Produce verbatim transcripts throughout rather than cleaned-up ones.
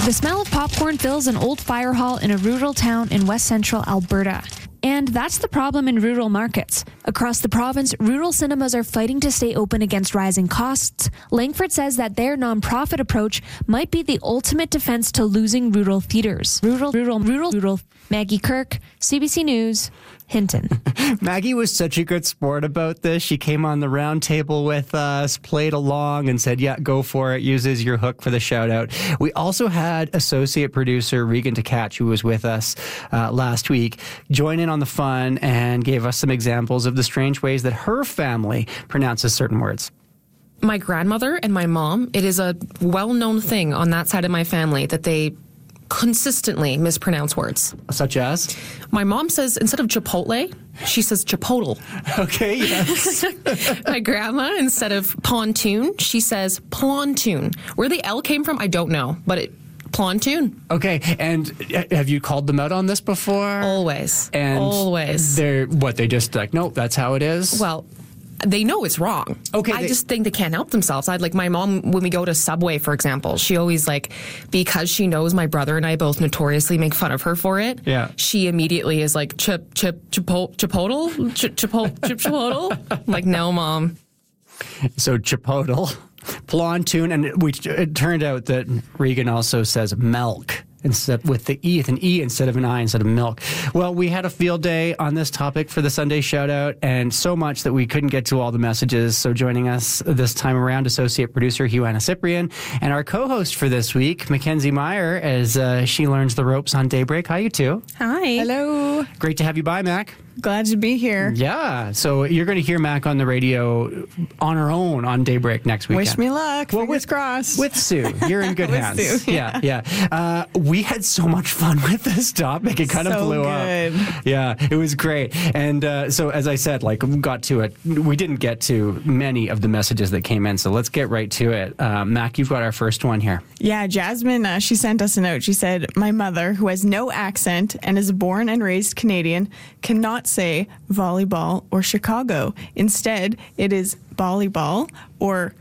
The smell of popcorn fills an old fire hall in a rural town in west central Alberta. And that's the problem in rural markets. Across the province, rural cinemas are fighting to stay open against rising costs. Langford says that their nonprofit approach might be the ultimate defense to losing rural theaters. Rural, rural, rural, rural. Maggie Kirk, C B C News, Hinton. Maggie was such a good sport about this. She came on the round table with us, played along, and said, yeah, go for it. Uses your hook for the shout out. We also had associate producer Regan Tkach, who was with us uh, last week, join in on the fun and gave us some examples of the strange ways that her family pronounces certain words. My grandmother and my mom, it is a well-known thing on that side of my family that they consistently mispronounce words. Such as? My mom says, instead of Chipotle, she says Chipotle. Okay, yes. My grandma, instead of pontoon, she says pontoon. Where the L came from, I don't know, but it pontoon. Okay, and have you called them out on this before? Always. And Always. They're, what, they just like, nope, that's how it is? Well, they know it's wrong. Okay. I they, just think they can't help themselves. I'd like my mom, when we go to Subway, for example, she always like, because she knows my brother and I both notoriously make fun of her for it. Yeah. She immediately is like, chip, chip, chipotle, chipotle, chip, chipotle, chip, chipotle. I'm like, no, Mom. So Chipotle, pontoon, and we, it turned out that Regan also says milk. Instead, with the E, with an E instead of an I instead of milk. Well, we had a field day on this topic for the Sunday shout out, and so much that we couldn't get to all the messages. So joining us this time around, associate producer Huana Cyprian, and our co-host for this week, Mackenzie Meyer, as uh, she learns the ropes on Daybreak. Hi, you two. Hi. Hello. Great to have you by, Mac. Glad to be here. Yeah. So you're going to hear Mac on the radio on her own on Daybreak next weekend. Wish me luck. Well, Fingers with, crossed. With Sue. You're in good with hands. Sue, yeah. Yeah. yeah. Uh, we had so much fun with this topic. It kind so of blew good. up. Yeah. It was great. And uh, so, as I said, like, we got to it. We didn't get to many of the messages that came in. So let's get right to it. Uh, Mac, you've got our first one here. Yeah. Jasmine, uh, she sent us a note. She said, my mother, who has no accent and is born and raised Canadian, cannot say volleyball or Chicago. Instead, it is volleyball or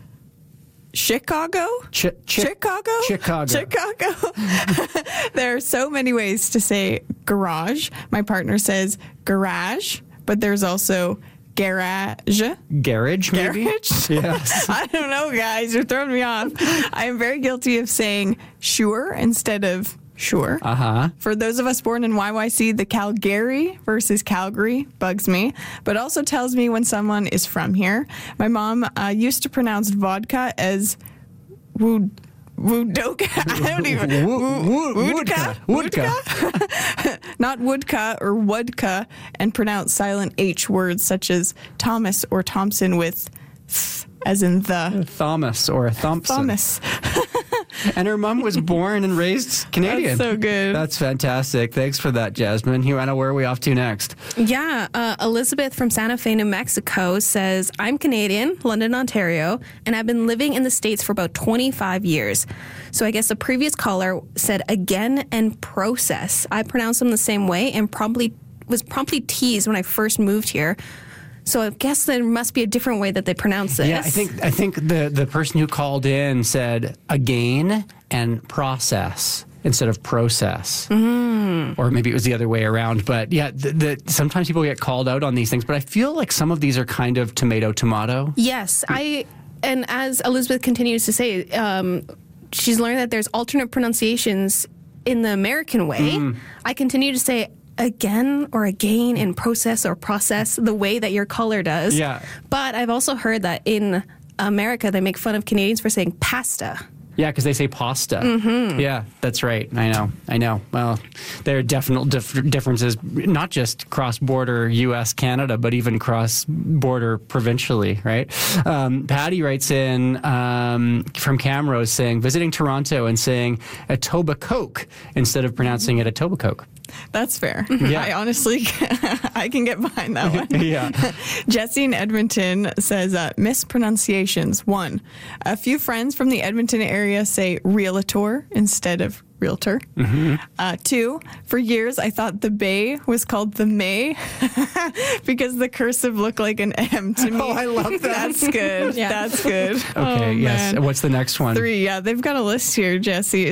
Chicago? Ch- chi- Chicago? Chicago. Chicago. There are so many ways to say garage. My partner says garage, but there's also garage. Garage, maybe? Garage? Yes. I don't know, guys. You're throwing me off. I am very guilty of saying sure instead of sure. Uh-huh. For those of us born in Y Y C, the Calgary versus Calgary bugs me, but also tells me when someone is from here. My mom uh, used to pronounce vodka as wood. Woodoka. I don't even. Woodka. Woodka. Not woodka or woodka, and pronounce silent H words such as Thomas or Thompson with th, as in the. Thomas or Thompson. Thomas. And her mom was born and raised Canadian. That's so good. That's fantastic. Thanks for that, Jasmine. Huana, where are we off to next? Yeah, uh, Elizabeth from Santa Fe, New Mexico says, I'm Canadian, London, Ontario, and I've been living in the States for about twenty-five years. So I guess the previous caller said again and process. I pronounce them the same way and probably was promptly teased when I first moved here. So I guess there must be a different way that they pronounce this. Yeah, I think I think the, the person who called in said again and process instead of process. Mm. Or maybe it was the other way around. But yeah, the, the, sometimes people get called out on these things. But I feel like some of these are kind of tomato, tomato. Yes. I and as Elizabeth continues to say, um, she's learned that there's alternate pronunciations in the American way. Mm. I continue to say again or again in process or process the way that your caller does. Yeah. But I've also heard that in America they make fun of Canadians for saying pasta. Yeah, because they say pasta. Mm-hmm. Yeah, that's right. I know. I know. Well, there are definite dif- differences, not just cross-border U S Canada, but even cross-border provincially, right? Um, Patty writes in um, from Camrose saying, visiting Toronto and saying Etobicoke instead of pronouncing it Etobicoke. That's fair. Yeah. I honestly, I can get behind that one. Yeah. Jesse in Edmonton says uh, mispronunciations. One, a few friends from the Edmonton area say realtor instead of realtor. Mm-hmm. Uh, two, for years I thought the Bay was called the May because the cursive looked like an M to me. Oh, I love that. That's good. Yeah. That's good. Okay, oh, yes. man. What's the next one? Three, yeah. They've got a list here, Jesse.